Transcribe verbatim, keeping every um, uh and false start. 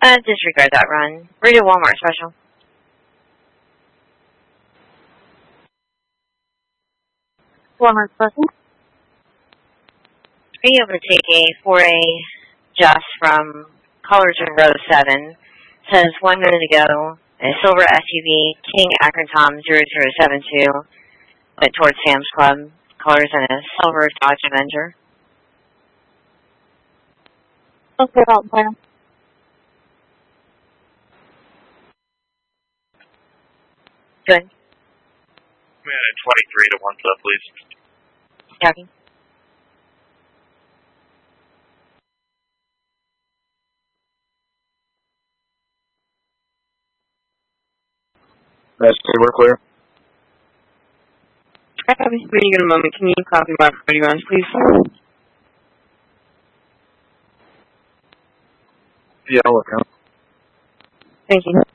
Uh, disregard that run. Read a Walmart special. Walmart special. Are you able to take a four A just from Colors in row seven? Says one minute ago, a silver S U V, King Akron Tom zero zero seven two, went towards Sam's Club. Colors in a silver Dodge Avenger. Okay, Dalton Plan. Good. We had a twenty-three to one sub, please. Copy. That's clear, we're clear. I copy. When you get a moment, can you copy my party runs, please? Yeah, I'll look out. Thank you.